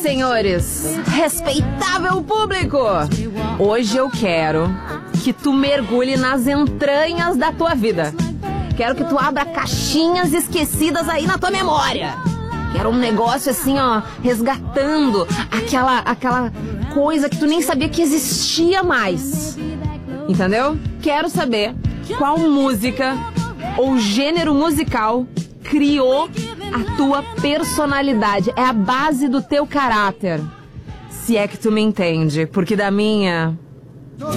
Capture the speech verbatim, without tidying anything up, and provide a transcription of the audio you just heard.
senhores, respeitável público, hoje eu quero que tu mergulhe nas entranhas da tua vida. Quero que tu abra caixinhas esquecidas aí na tua memória. Quero um negócio assim, ó, resgatando aquela, aquela coisa que tu nem sabia que existia mais. Entendeu? Quero saber qual música ou gênero musical criou a tua personalidade. É a base do teu caráter. Se é que tu me entende, porque da minha